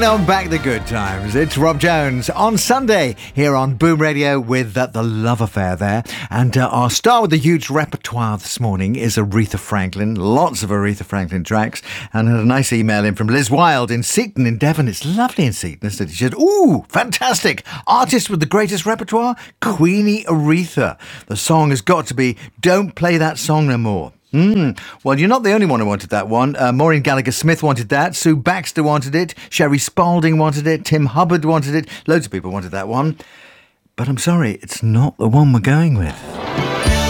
on back the good times. It's Rob Jones on Sunday here on Boom Radio with the Love Affair there. And our star with the huge repertoire this morning is Aretha Franklin. Lots of Aretha Franklin tracks. And had a nice email in from Liz Wilde in Seaton in Devon. It's lovely in Seaton, isn't it? She said, ooh, fantastic. Artist with the greatest repertoire, Queenie Aretha. The song has got to be Don't Play That Song No More. Well, you're not the only one who wanted that one. Maureen Gallagher-Smith wanted that. Sue Baxter wanted it. Sherry Spalding wanted it. Tim Hubbard wanted it. Loads of people wanted that one. But I'm sorry, it's not the one we're going with.